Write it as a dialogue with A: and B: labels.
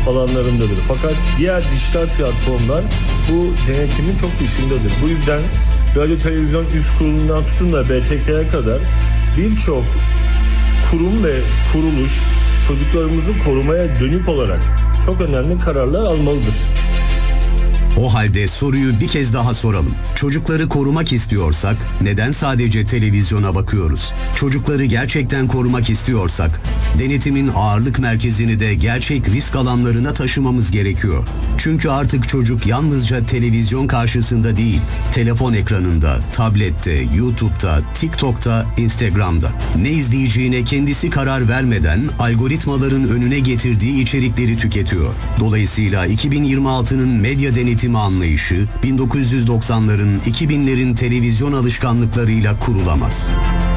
A: alanlarındadır. Fakat diğer dijital platformlar bu denetimin çok dışındadır. Bu yüzden radyo televizyon üst kurulundan tutun da BTK'ya kadar birçok kurum ve kuruluş çocuklarımızı korumaya dönük olarak çok önemli kararlar almalıdır.
B: O halde soruyu bir kez daha soralım. Çocukları korumak istiyorsak neden sadece televizyona bakıyoruz? Çocukları gerçekten korumak istiyorsak denetimin ağırlık merkezini de gerçek risk alanlarına taşımamız gerekiyor. Çünkü artık çocuk yalnızca televizyon karşısında değil, telefon ekranında, tablette, YouTube'da, TikTok'ta, Instagram'da. Ne izleyeceğine kendisi karar vermeden algoritmaların önüne getirdiği içerikleri tüketiyor. Dolayısıyla 2026'nın medya denetimi anlayışı 1990'ların, 2000'lerin televizyon alışkanlıklarıyla kurulamaz.